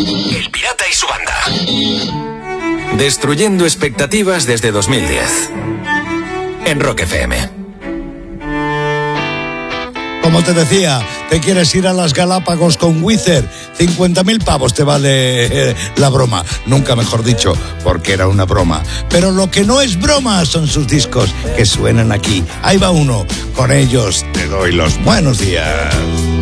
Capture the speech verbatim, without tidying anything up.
El Pirata y su banda. Destruyendo expectativas desde dos mil diez. En Rock F M. Como te decía, te quieres ir a las Galápagos con Wizard, cincuenta mil pavos te vale eh, la broma. Nunca mejor dicho, porque era una broma. Pero lo que no es broma son sus discos que suenan aquí. Ahí va uno. Con ellos te doy los buenos días.